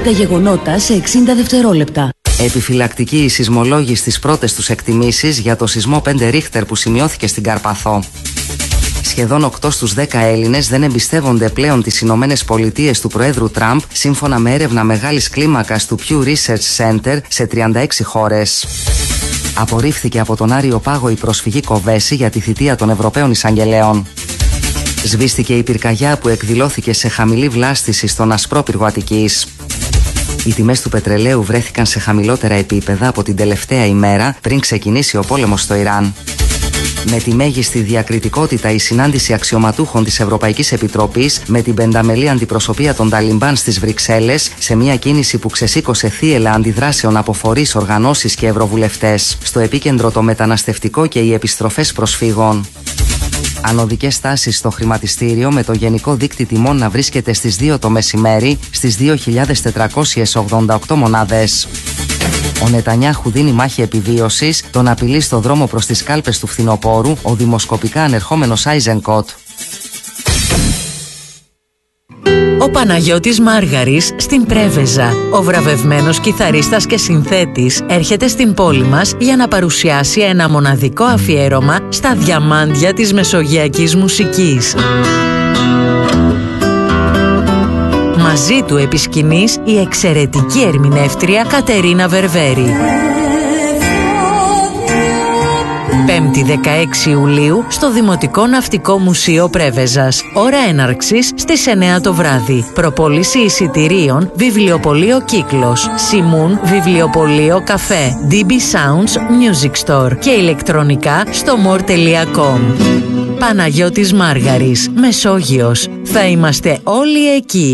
Τα γεγονότα σε 60 δευτερόλεπτα. Επιφυλακτικοί οι σεισμολόγοι στις πρώτες τους εκτιμήσεις για το σεισμό 5 Ρίχτερ που σημειώθηκε στην Καρπαθό. Σχεδόν 8 στους 10 Έλληνες δεν εμπιστεύονται πλέον τις Ηνωμένες Πολιτείες του Προέδρου Τραμπ, σύμφωνα με έρευνα μεγάλης κλίμακας του Pew Research Center σε 36 χώρες. Απορρίφθηκε από τον Άριο Πάγο η προσφυγή Κοβέση για τη θητεία των Ευρωπαίων Εισαγγελέων. Σβήστηκε η πυρκαγιά που εκδηλώθηκε σε χαμηλή βλάστηση στον Ασπρόπυργο Αττικής. Οι τιμές του πετρελαίου βρέθηκαν σε χαμηλότερα επίπεδα από την τελευταία ημέρα πριν ξεκινήσει ο πόλεμος στο Ιράν. Με τη μέγιστη διακριτικότητα η συνάντηση αξιωματούχων της Ευρωπαϊκής Επιτροπής με την πενταμελή αντιπροσωπεία των Ταλιμπάν στις Βρυξέλλες, σε μια κίνηση που ξεσήκωσε θύελλα αντιδράσεων από φορείς, οργανώσεις και ευρωβουλευτές. Στο επίκεντρο το μεταναστευτικό και οι επιστροφές προσφύγων. Ανωδικές τάσεις στο χρηματιστήριο, με το γενικό δείκτη τιμών να βρίσκεται στις 2 το μεσημέρι στις 2.488 μονάδες. Ο Νετανιάχου δίνει μάχη επιβίωσης, τον απειλεί στο δρόμο προς τις κάλπες του φθινοπόρου ο δημοσκοπικά ανερχόμενος Άιζενκοτ. Ο Παναγιώτης Μάργαρης στην Πρέβεζα. Ο βραβευμένος κιθαρίστας και συνθέτης έρχεται στην πόλη μας για να παρουσιάσει ένα μοναδικό αφιέρωμα στα διαμάντια της μεσογειακής μουσικής. Μαζί του επί σκηνής η εξαιρετική ερμηνεύτρια Κατερίνα Βερβέρη. 5η 16 Ιουλίου στο Δημοτικό Ναυτικό Μουσείο Πρέβεζας. Ώρα έναρξης στις 9 το βράδυ. Προπόληση εισιτηρίων Βιβλιοπωλείο Κύκλος, Σιμούν Βιβλιοπωλείο Καφέ, DB Sounds Music Store και ηλεκτρονικά στο more.com. Παναγιώτης Μάργαρης, Μεσόγειος. Θα είμαστε όλοι εκεί.